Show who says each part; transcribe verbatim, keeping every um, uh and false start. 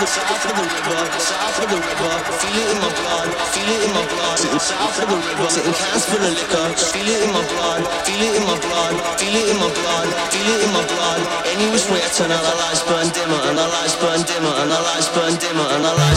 Speaker 1: south of the river, south of the river. Feel it in my blood, feel it in my blood. Sitting south of the river, sitting cans full of liquor. Feel it in my blood, feel it in my blood, feel it in my blood, feel it in my blood. Any which way I turn, and our lights burn dimmer, and our lights burn dimmer, and our lights burn dimmer, and our lights